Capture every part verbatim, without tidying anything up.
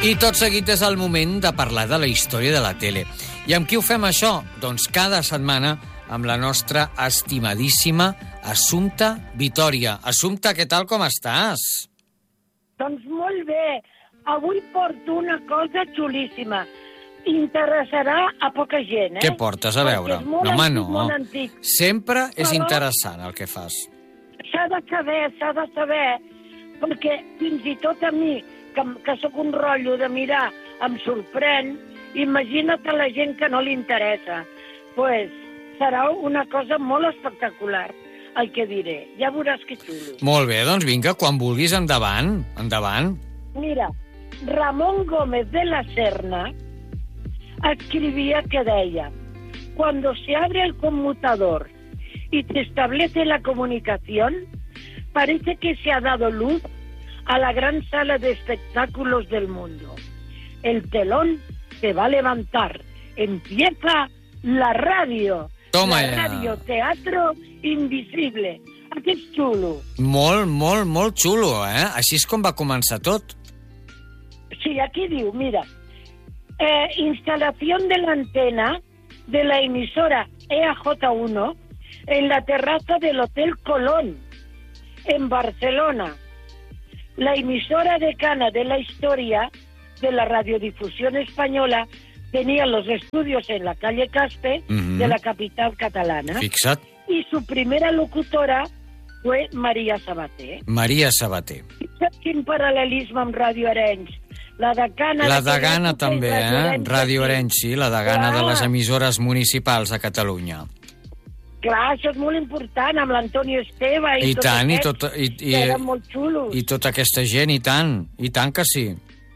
I tot seguit és el moment de parlar de la història de la tele. I amb qui ho fem això? Doncs cada setmana amb la nostra estimadíssima Assumpta Vitòria. Assumpta, què tal, com estàs? Doncs molt bé. Avui porto una cosa xulíssima. Interessarà a poca gent, eh? Què portes, a veure? No, home, antic, no. molt antic. Sempre és Però interessant el que fas. S'ha de saber, s'ha de saber, perquè fins i tot a mi, que, que sóc un rotllo de mirar, em sorprèn. Imagina't a la gent que no li interessa. Pues serà una cosa molt espectacular, el que diré. Ja veuràs que xulo. Molt bé, doncs vinga, quan vulguis, endavant, endavant. Mira, Ramón Gómez de la Serna escribía que deia: cuando se abre el conmutador y se establece la comunicación, parece que se ha dado luz a la gran sala de espectáculos del mundo. El telón se va a levantar. Empieza la radio. Toma la ja. radio teatro invisible. Aquest xulo. Molt, molt, molt xulo, eh? Així és com va començar tot. Sí, aquí diu, mira, eh, instalación de la antena de la emisora E A J uno en la terraza del Hotel Colón, en Barcelona. La emisora decana de la historia de la radiodifusión española tenía los estudios en la calle Caspe Mhm. de la capital catalana. Fixa't, Y su primera locutora fue María Sabater. Maria Sabater. Fixa't quin paral·lelisme amb Radio Arenys. La decana... La de degana també, eh? Radio Arenys. Arenys, sí, la degana de Clar. les emissores municipals a Catalunya. Clar, això és molt important, amb l'Antonio Esteve i, I tant, i, tot, tot, i, i, i, eren molt xulos. i tota aquesta gent, i tant, i tant que sí.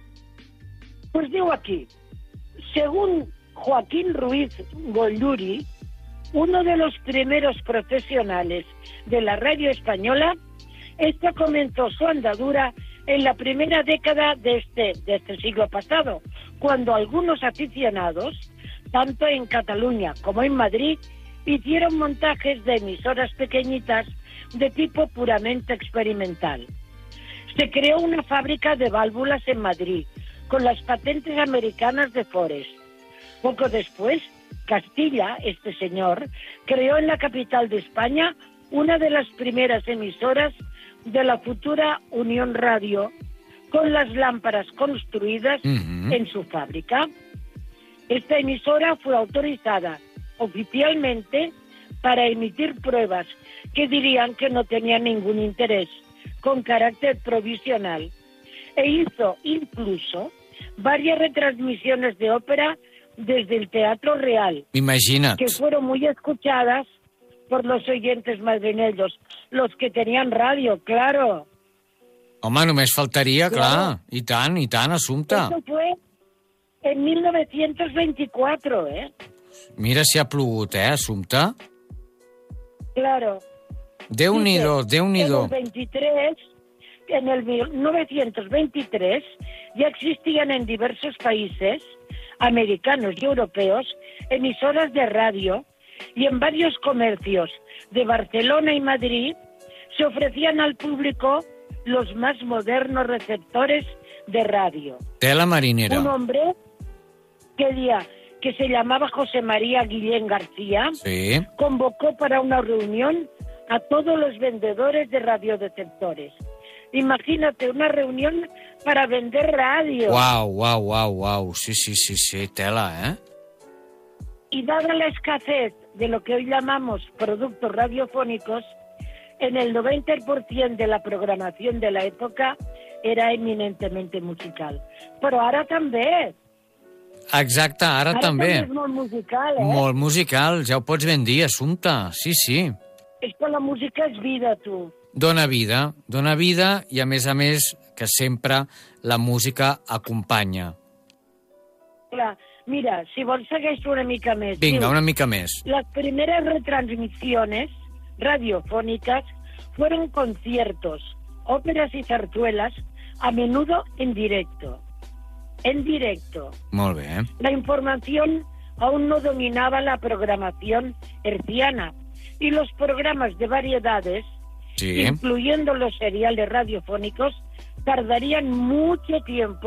Pues diu aquí, según Joaquín Ruiz Golluri, uno de los primeros profesionales de la radio española, esta comenzó su andadura en la primera década de este, de este siglo pasado, cuando algunos aficionados, tanto en Cataluña como en Madrid, hicieron montajes de emisoras pequeñitas de tipo puramente experimental. Se creó una fábrica de válvulas en Madrid, con las patentes americanas de Forest. Poco después, Castilla, este señor, creó en la capital de España una de las primeras emisoras de la futura Unión Radio, con las lámparas construidas Mhm. en su fábrica. Esta emisora fue autorizada oficialmente para emitir pruebas que dirían que no tenían ningún interés, con carácter provisional, e hizo incluso varias retransmisiones de ópera desde el Teatro Real, Imagina't. que fueron muy escuchadas por los oyentes madrileños, los que tenían radio, claro. Home, només faltaria, clar. Claro. I tant, i tant, Assumpte. Eso fue en mil novecientos veinticuatro, ¿eh? Mira si ha plogut, eh, Assumpte? Claro. Déu-n'hi-do, Dice, Déu-n'hi-do. En el veintitrés, en el mil novecientos veintitrés, ya existían en diversos países, americanos y europeos, emisoras de radio, y en varios comercios de Barcelona y Madrid se ofrecían al público los más modernos receptores de radio. Tela marinera. Un hombre que, día, que se llamaba José María Guillén García Sí. convocó para una reunión a todos los vendedores de radioreceptores. Imagínate, una reunión para vender radio. Uau, uau, uau, uau. Sí, sí, sí, sí, tela, eh? Y dada la escasez de lo que hoy llamamos productos radiofónicos, en el noventa por ciento de la programación de la época era eminentemente musical. Però ara també. Exacte, ara, Ara també. també és molt musical, eh? Molt musical, ja ho pots ben dir, Assumpte. Sí, sí. És que la música és vida, tu. Dóna vida, dóna vida i, a més a més, que sempre la música acompanya. Clar, mira, si vols segueixo una mica més. Vinga, Diu, una mica més. las primeras retransmisiones radiofónicas fueron conciertos, óperas y zarzuelas, a menudo en directo. En directo. Molt bé. La información aún no dominaba la programación herciana y los programas de variedades, Sí. incluyendo los seriales radiofónicos, tardarían mucho tiempo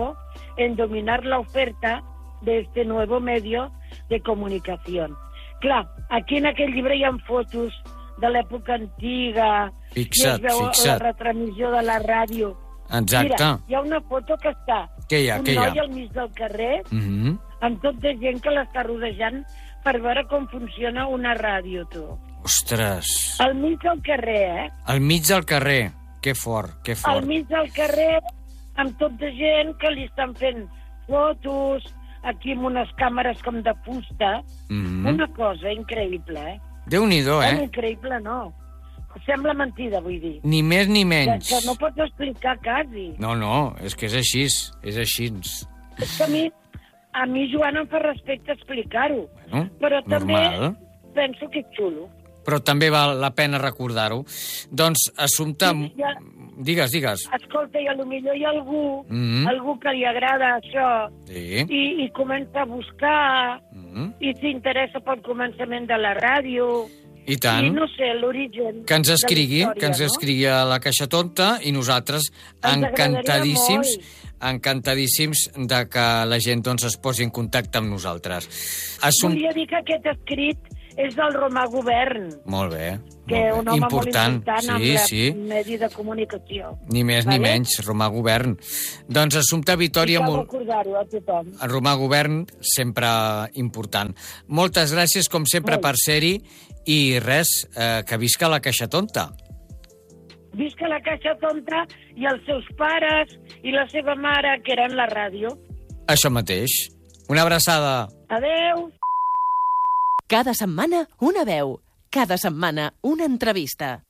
en dominar la oferta de este nuevo medio de comunicación. Clar, aquí en aquell llibre hi ha fotos de l'època antiga, Fixa't, i es veu fixa't. la retransmissió de la ràdio. Exacte. Mira, hi ha una foto que està Què hi ha, un què hi ha? noi al mig del carrer Mm -hmm. amb tot de gent que l'està rodejant per veure com funciona una ràdio, tu. Ostres. Al mig del carrer, eh? Al mig del carrer. Que fort, que fort. Al mig del carrer, amb tot de gent que li estan fent fotos, aquí amb unes càmeres com de fusta. Mm -hmm. Una cosa increïble, eh? Déu-n'hi-do, Eh? eh? Increïble, no. Sembla mentida, vull dir. Ni més ni Que, menys. que no pots explicar quasi. No, no, és que és així, és així. És que a mi, a mi, Joan, em fa respecte explicar-ho. Bueno, Però també normal. penso que és xulo. Però també val la pena recordar-ho. Doncs, Assumpta... Sí, ja. Digues, digues. Escolta, i a lo millor hi ha algú, Mm. algú que li agrada això, Sí. i, i comença a buscar, Mm. i s'interessa pel començament de la ràdio, I tant. i no sé, l'origen Que ens de la escrigui, història, que ens no? escrigui a la Caixa Tonta i nosaltres Ens encantadíssims, agradaria encantadíssims de que la gent doncs, es posi en contacte amb nosaltres. Assum... Volia dir que aquest escrit és del Romà Govern, Molt bé. que molt és bé. un home important. molt important sí, amb sí. el medi de comunicació. Ni més Vale? ni menys, Romà Govern. Doncs Assumpta I Vitòria, cal molt... recordar-ho a tothom. el Romà Govern, sempre important. Moltes gràcies, com sempre, Molt. per ser-hi, i res, eh, que visca la Caixa Tonta. Visca la Caixa Tonta i els seus pares i la seva mare, que eren la ràdio. Això mateix. Una abraçada. Adeu! Cada setmana una veu, cada setmana una entrevista.